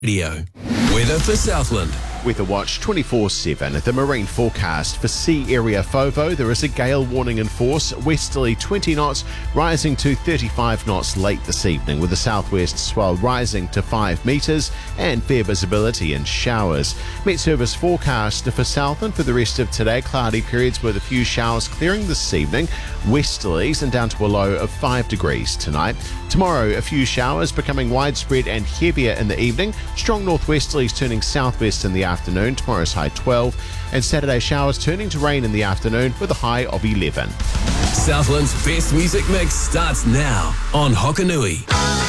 Radio. Weather for Southland. Weather Watch 24/7. The marine forecast for sea area FOVO. There is a gale warning in force, westerly 20 knots, rising to 35 knots late this evening, with the southwest swell rising to 5 metres and fair visibility and showers. Met Service forecast for Southland for the rest of today. Cloudy periods with a few showers clearing this evening, westerlies and down to a low of 5 degrees tonight. Tomorrow, a few showers becoming widespread and heavier in the evening. Strong northwesterlies turning southwest in the afternoon. Tomorrow's high 12, and Saturday showers turning to rain in the afternoon with a high of 11. Southland's best music mix starts now on Hokanui.